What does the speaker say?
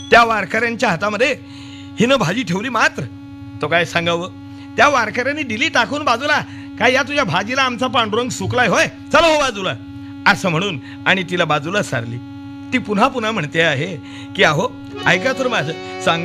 त्या वारकऱ्यांच्या हातामध्ये हिनं भाजी ठेवली मात्र तो काय सांगावं. त्या वारकऱ्यांनी दिली टाकून बाजूला. काय या तुझ्या भाजीला आमचा पांडुरंग सुकलाय होय, चला हो बाजूला, असं म्हणून आणि तिला बाजूला सारली. ती पुन्हा पुन्हा म्हणते आहे की अहो ऐका तर माझं सांगा